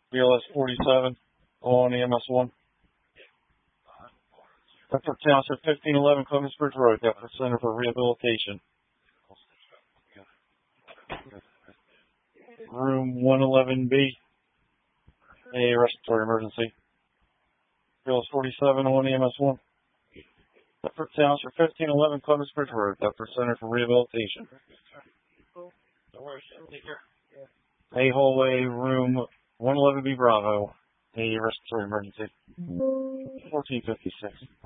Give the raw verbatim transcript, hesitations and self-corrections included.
B L S forty-seven on E M S one. Bedford Township fifteen eleven Clemensbridge Road, Bedford Center for Rehabilitation. Room one eleven B, a respiratory emergency. B L S forty-seven on E M S one. Bedford Township fifteen eleven Clemensbridge Road, Bedford Center for Rehabilitation. A hallway, room one eleven B Bravo, a respiratory emergency. fourteen fifty-six.